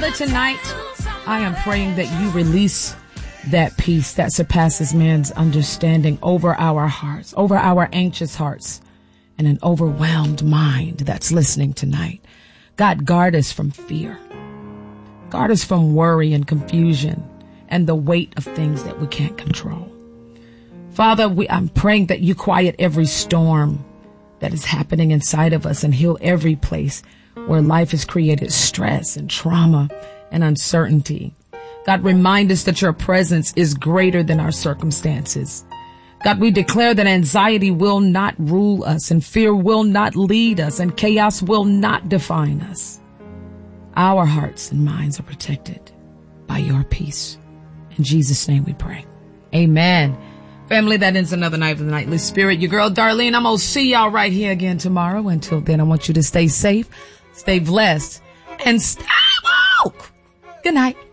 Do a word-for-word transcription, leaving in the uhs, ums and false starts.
Father, tonight, I am praying that you release that peace that surpasses man's understanding over our hearts, over our anxious hearts, and an overwhelmed mind that's listening tonight. God, guard us from fear. Guard us from worry and confusion and the weight of things that we can't control. Father, we, I'm praying that you quiet every storm that is happening inside of us and heal every place where life has created stress and trauma and uncertainty. God, remind us that your presence is greater than our circumstances. God, we declare that anxiety will not rule us and fear will not lead us and chaos will not define us. Our hearts and minds are protected by your peace. In Jesus' name we pray. Amen. Family, that ends another night of the Nightly Spirit. Your girl, Darlene, I'm going to see y'all right here again tomorrow. Until then, I want you to stay safe, stay blessed, and stay woke. Good night.